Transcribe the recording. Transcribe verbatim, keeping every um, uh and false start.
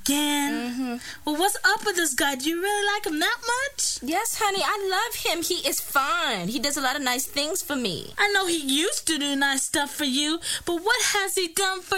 again? Mm-hmm. Well, what's up with this guy? Do you really like him that much? Yes, honey, I love him. He is fine. He does a lot of nice things for me. I know he used to do nice stuff for you, but what has he done for